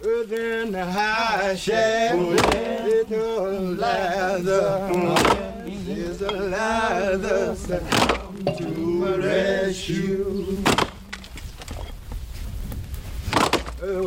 Then the high shaft, little lather, is a lather to rescue.